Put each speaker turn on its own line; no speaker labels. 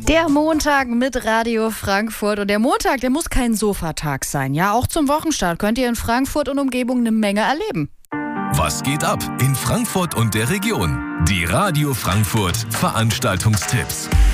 Der Montag mit Radio Frankfurt. Und der Montag, der muss kein Sofatag sein. Ja, auch zum Wochenstart könnt ihr in Frankfurt und Umgebung eine Menge erleben.
Was geht ab in Frankfurt und der Region? Die Radio Frankfurt Veranstaltungstipps.